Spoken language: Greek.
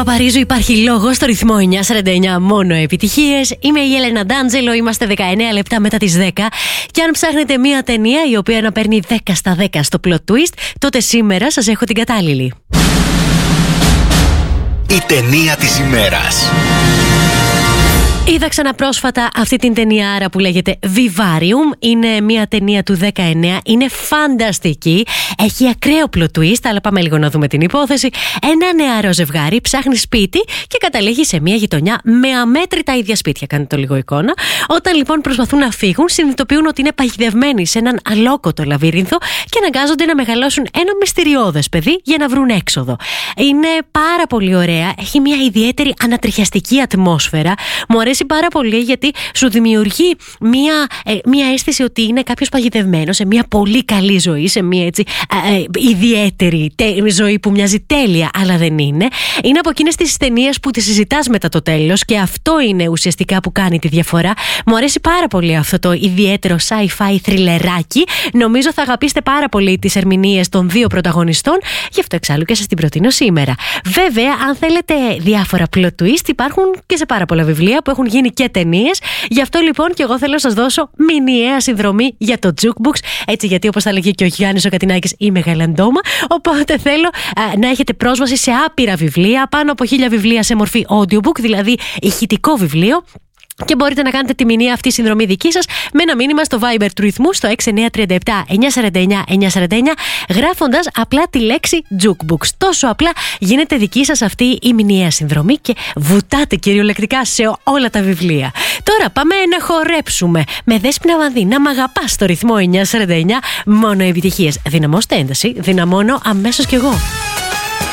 Παπαρίζου, υπάρχει λόγο στο ρυθμό 949, μόνο επιτυχίες. Είμαι η Έλενα Ντάντζελο, είμαστε 19 λεπτά μετά τις 10. Και αν ψάχνετε μια ταινία η οποία να παίρνει 10 στα 10 στο plot twist, τότε σήμερα σας έχω την κατάλληλη. Η ταινία της ημέρας. Είδα ξαναπρόσφατα αυτή την ταινιάρα που λέγεται Vivarium. Είναι μια ταινία του 19. Είναι φανταστική. Έχει ακραίο plot twist, αλλά πάμε λίγο να δούμε την υπόθεση. Ένα νεαρό ζευγάρι ψάχνει σπίτι και καταλήγει σε μια γειτονιά με αμέτρητα ίδια σπίτια. Κάντε το λίγο εικόνα. Όταν λοιπόν προσπαθούν να φύγουν, συνειδητοποιούν ότι είναι παγιδευμένοι σε έναν αλόκοτο λαβύρινθο και αναγκάζονται να μεγαλώσουν ένα μυστηριώδες παιδί για να βρουν έξοδο. Είναι πάρα πολύ ωραία. Έχει μια ιδιαίτερη ανατριχιαστική ατμόσφαιρα. Μου αρέσει πάρα πολύ γιατί σου δημιουργεί μια αίσθηση ότι είναι κάποιος παγιδευμένος σε μια πολύ καλή ζωή, σε μια έτσι ιδιαίτερη ζωή που μοιάζει τέλεια, αλλά δεν είναι. Είναι από εκείνες τις ταινίες που τις συζητάς μετά το τέλος και αυτό είναι ουσιαστικά που κάνει τη διαφορά. Μου αρέσει πάρα πολύ αυτό το ιδιαίτερο sci-fi θριλεράκι. Νομίζω θα αγαπήσετε πάρα πολύ τις ερμηνείες των δύο πρωταγωνιστών, γι' αυτό εξάλλου και σας την προτείνω σήμερα. Βέβαια, αν θέλετε διάφορα plot twist, υπάρχουν και σε πάρα πολλά βιβλία που έχουν γίνει και ταινίες. Γι' αυτό λοιπόν και εγώ θέλω να σας δώσω μηνιαία συνδρομή για το Jukebox. Έτσι, γιατί όπως θα λέγει και ο Γιάννης ο Κατινάκης, είμαι γαλαντόμα. Οπότε θέλω να έχετε πρόσβαση σε άπειρα βιβλία, πάνω από 1000 βιβλία σε μορφή audiobook, δηλαδή ηχητικό βιβλίο. Και μπορείτε να κάνετε τη μηνιαία αυτή συνδρομή δική σας με ένα μήνυμα στο Viber του ρυθμού στο 6937 949 949, γράφοντας απλά τη λέξη Jukebox. Τόσο απλά γίνεται δική σας αυτή η μηνιαία συνδρομή και βουτάτε κυριολεκτικά σε όλα τα βιβλία. Τώρα πάμε να χορέψουμε με Δέσποινα Βανδύ, να μ' αγαπάς στο ρυθμό 949, μόνο επιτυχίες. Δυναμώστε ένταση, δυναμώνω αμέσως κι εγώ.